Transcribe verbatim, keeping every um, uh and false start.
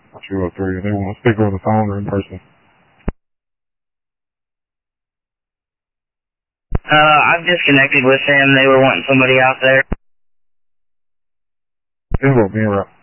two oh three, and they want to speak over the phone or in person. Uh, I've disconnected with them. They were wanting somebody out there. Invoke me, right?